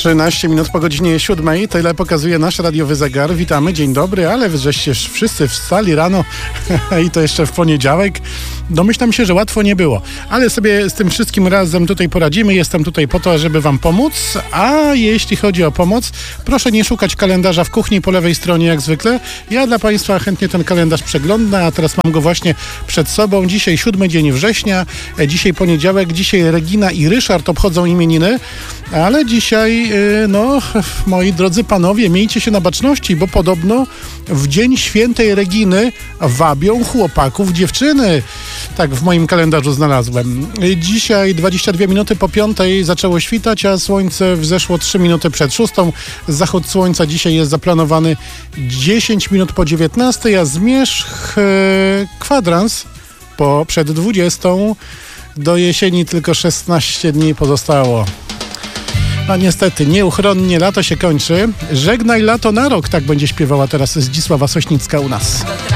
13 minut po godzinie 7. Tyle pokazuje nasz radiowy zegar. Witamy, dzień dobry, ale wy żeście wszyscy wstali rano i to jeszcze w poniedziałek. Domyślam się, że łatwo nie było, ale sobie z tym wszystkim razem tutaj poradzimy. Jestem tutaj po to, żeby wam pomóc, a jeśli chodzi o pomoc, proszę nie szukać kalendarza w kuchni po lewej stronie jak zwykle. Ja dla państwa chętnie ten kalendarz przeglądnę, a teraz mam go właśnie przed sobą. Dzisiaj 7 dzień września, dzisiaj poniedziałek, dzisiaj Regina i Ryszard obchodzą imieniny, ale dzisiaj, moi drodzy panowie, miejcie się na baczności, bo podobno w dzień świętej Reginy wabią chłopaków dziewczyny. Tak w moim kalendarzu znalazłem. Dzisiaj 22 minuty po 5 zaczęło świtać, a słońce wzeszło 3 minuty przed 6. Zachód słońca dzisiaj jest zaplanowany 10 minut po 19, a zmierzch kwadrans przed 20. Do jesieni tylko 16 dni pozostało. No niestety, nieuchronnie lato się kończy. Żegnaj lato na rok, tak będzie śpiewała teraz Zdzisława Sośnicka u nas.